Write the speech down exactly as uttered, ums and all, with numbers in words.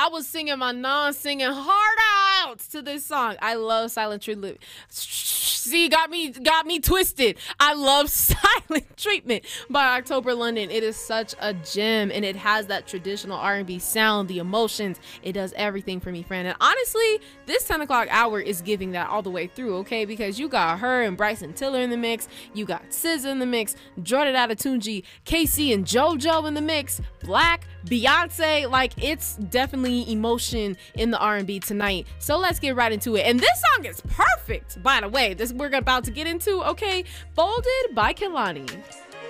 I was singing my non-singing heart out to this song. I love Silent Treatment. See, got me got me twisted. I love Silent Treatment by October London. It is such a gem, and it has that traditional R and B sound, the emotions. It does everything for me, friend. And honestly, this ten o'clock hour is giving that all the way through, okay? Because you got her and Bryson Tiller in the mix. You got S Z A in the mix. Jordan Adetunji, K C and JoJo in the mix. Black, Beyonce. Like, it's definitely emotion in the R and B tonight. So let's get right into it. And this song is perfect, by the way. This we're about to get into, okay? Folded by Kehlani.